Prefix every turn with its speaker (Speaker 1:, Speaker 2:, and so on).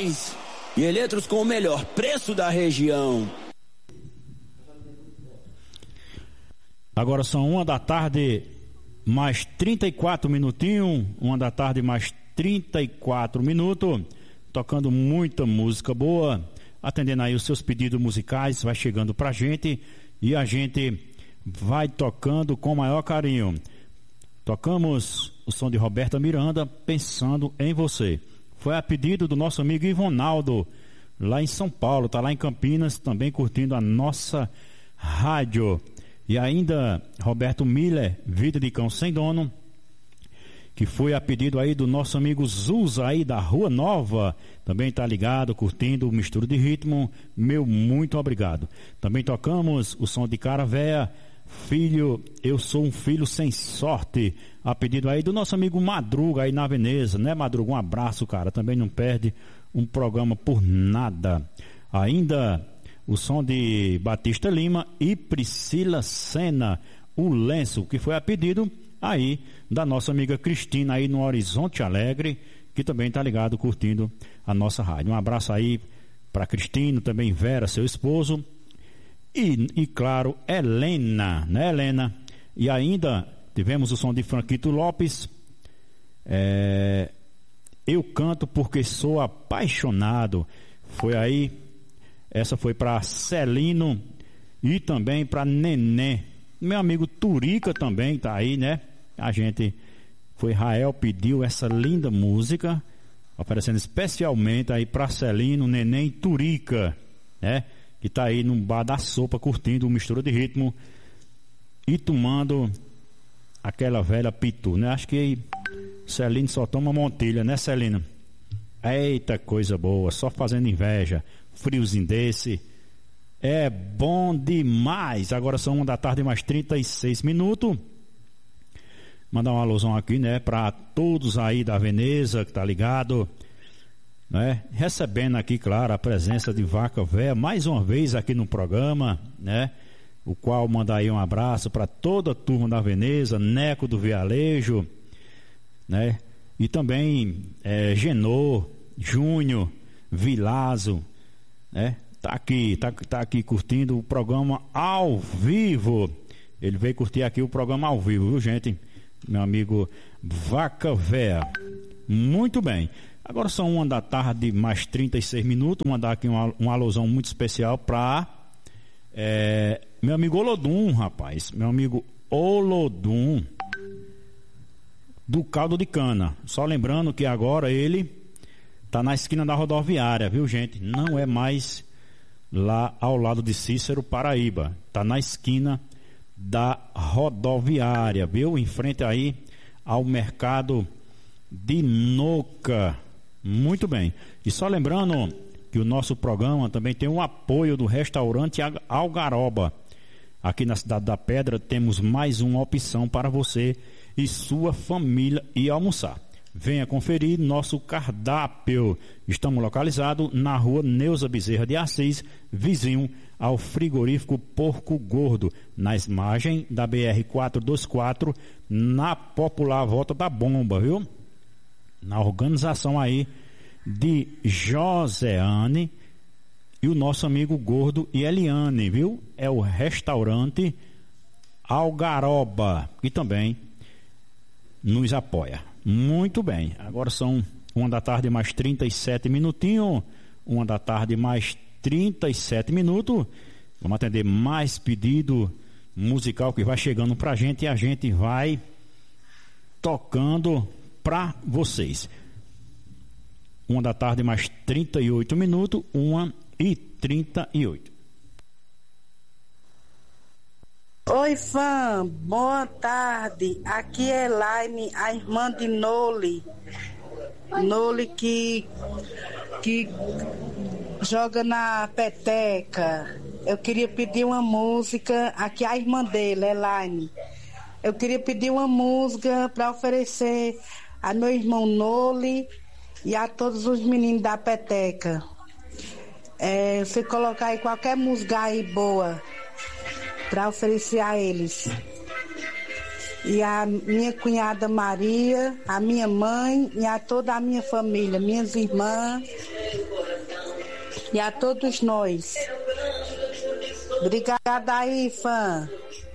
Speaker 1: mais e eletros com o melhor preço da região.
Speaker 2: Agora são 1h mais 34 minutinhos, 1h mais 34 minutos, tocando muita música boa, atendendo aí os seus pedidos musicais, vai chegando pra gente e a gente vai tocando com maior carinho. Tocamos o som de Roberta Miranda, Pensando em Você. Foi a pedido do nosso amigo Ivonaldo, lá em São Paulo, tá lá em Campinas, também curtindo a nossa rádio. E ainda Roberto Miller, Vida de Cão Sem Dono, que foi a pedido aí do nosso amigo Zuza aí da Rua Nova, também tá ligado, curtindo o Mistura de Ritmo, meu muito obrigado. Também tocamos o som de Cara Véia, Filho, Eu Sou um Filho Sem Sorte, a pedido aí do nosso amigo Madruga aí na Veneza, né Madruga? Um abraço, cara, também não perde um programa por nada. Ainda o som de Batista Lima e Priscila Sena, O Lenço, que foi a pedido aí da nossa amiga Cristina aí no Horizonte Alegre, que também tá ligado curtindo a nossa rádio. Um abraço aí para Cristina, também Vera, seu esposo, e claro, Helena, né Helena? E ainda tivemos o som de Franquito Lopes, Eu Canto Porque Sou Apaixonado, foi aí. Essa foi para Celino e também para Nenê. Meu amigo Turica também tá aí, né? A gente foi, Rael pediu essa linda música, oferecendo especialmente aí para Celino, Nenê e Turica, né? Que tá aí no bar da sopa curtindo o Mistura de Ritmo e tomando aquela velha pitu, né? Acho que Celino só toma Montilha, né Celino? Eita coisa boa, só fazendo inveja. Friozinho desse é bom demais. Agora são 1h mais 36 minutos. Mandar uma alusão aqui, né, para todos aí da Veneza que tá ligado, né, recebendo aqui, claro, a presença de Vaca Véia mais uma vez aqui no programa, né, o qual manda aí um abraço para toda a turma da Veneza, Neco do Vialejo, né, e também Genô, Júnior, Vilazo, né? Tá aqui curtindo o programa ao vivo. Ele veio curtir aqui o programa ao vivo, viu, gente? Meu amigo Vaca Véia. Muito bem. Agora são 1h mais 36 minutos. Mandar aqui uma alusão muito especial para meu amigo Olodum, rapaz. Meu amigo Olodum do Caldo de Cana. Só lembrando que agora ele tá na esquina da rodoviária, viu, gente? Não é mais lá ao lado de Cícero, Paraíba. Tá na esquina da rodoviária, viu? Em frente aí ao mercado de Noca. Muito bem. E só lembrando que o nosso programa também tem o apoio do restaurante Algaroba. Aqui na Cidade da Pedra temos mais uma opção para você e sua família ir almoçar. Venha conferir nosso cardápio. Estamos localizados na rua Neuza Bezerra de Assis, vizinho ao frigorífico Porco Gordo, na margem da BR-424, na popular Volta da Bomba, viu? Na organização aí de Joseane e o nosso amigo Gordo e Eliane, viu? É o restaurante Algaroba, que também nos apoia. Muito bem, agora são 1h mais 37 minutinhos, 1h mais 37 minutos, vamos atender mais pedido musical que vai chegando pra gente e a gente vai tocando pra vocês. 1h mais 38 minutos, 1h38.
Speaker 3: Oi, fã, boa tarde. Aqui é Elaine, a irmã de Noli. Noli que joga na peteca. Eu queria pedir uma música. Aqui é a irmã dele, Elaine. Eu queria pedir uma música para oferecer a meu irmão Noli e a todos os meninos da peteca. Você colocar aí qualquer música aí boa para oferecer a eles. E a minha cunhada Maria, a minha mãe e a toda a minha família, minhas irmãs e a todos nós. Obrigada aí, fã.